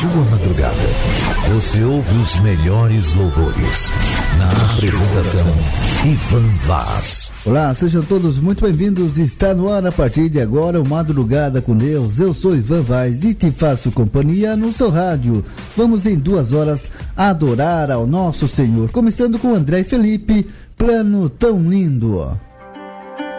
sua madrugada. Você ouve os melhores louvores. Na apresentação, Ivan Vaz. Olá, sejam todos muito bem-vindos. Está no ar a partir de agora o Madrugada com Deus. Eu sou Ivan Vaz e te faço companhia no seu rádio. Vamos em 2 horas adorar ao nosso Senhor. Começando com André e Felipe, Plano Tão Lindo.